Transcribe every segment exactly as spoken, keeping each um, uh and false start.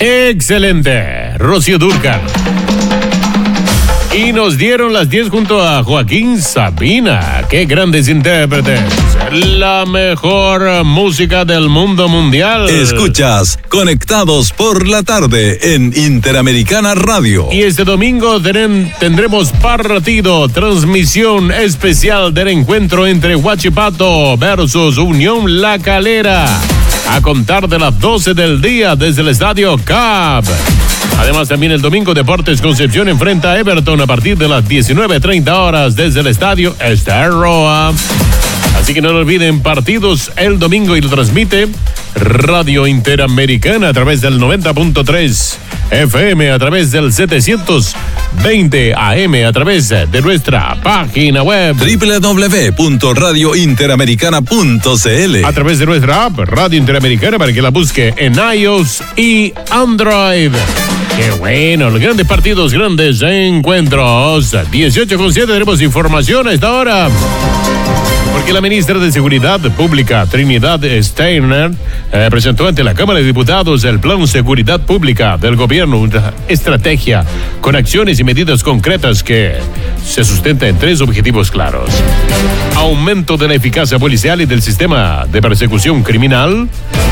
Excelente, Rocío Dúrcal. Y nos dieron las diez junto a Joaquín Sabina. ¡Qué grandes intérpretes! La mejor música del mundo mundial. Escuchas Conectados por la Tarde en Interamericana Radio. Y este domingo tenen, tendremos partido, transmisión especial del encuentro entre Huachipato versus Unión La Calera. A contar de las doce del día desde el Estadio C A B. Además, también el domingo Deportes Concepción enfrenta a Everton a partir de las diecinueve treinta horas desde el Estadio Star Roa. Así que no lo olviden, partidos el domingo, y lo transmite Radio Interamericana a través del noventa punto tres F M, a través del setecientos veinte A M, a través de nuestra página web doble u doble u doble u punto radio interamericana punto c l, a través de nuestra app Radio Interamericana para que la busque en iOS y Android. ¡Qué bueno! Los grandes partidos, grandes encuentros. dieciocho con siete, tenemos información a esta hora. Porque la ministra de Seguridad Pública, Trinidad Steiner, eh, presentó ante la Cámara de Diputados el Plan Seguridad Pública del Gobierno, una estrategia con acciones y medidas concretas que se sustenta en tres objetivos claros: aumento de la eficacia policial y del sistema de persecución criminal,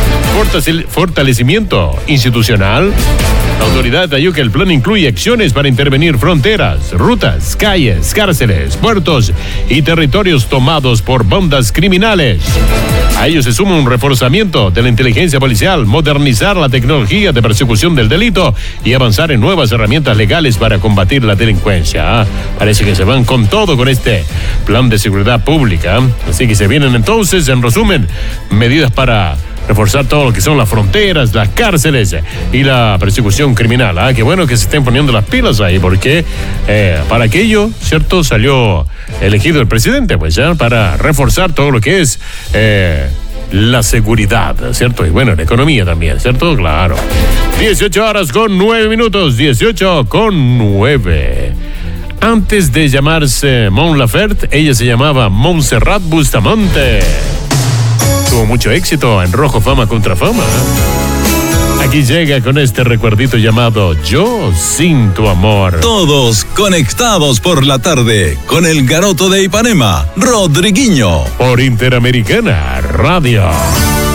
fortalecimiento institucional. La autoridad detalló que el plan incluye acciones para intervenir fronteras, rutas, calles, cárceles, puertos y territorios tomados por bandas criminales. A ello se suma un reforzamiento de la inteligencia policial, modernizar la tecnología de persecución del delito y avanzar en nuevas herramientas legales para combatir la delincuencia. Parece que se van con todo con este plan de seguridad pública. Así que se vienen entonces, en resumen, medidas para reforzar todo lo que son las fronteras, las cárceles y la persecución criminal. Ah, qué bueno que se estén poniendo las pilas ahí, porque eh, para aquello, ¿cierto?, salió elegido el presidente, pues ya, para reforzar todo lo que es eh, la seguridad, ¿cierto? Y bueno, la economía también, ¿cierto? Claro. dieciocho horas con nueve minutos, dieciocho con nueve. Antes de llamarse Mon Laferte, ella se llamaba Montserrat Bustamante. Tuvo mucho éxito en Rojo Fama contra Fama. Aquí llega con este recuerdito llamado Yo Sin Tu Amor. Todos conectados por la tarde con el garoto de Ipanema, Rodriguinho. Por Interamericana Radio.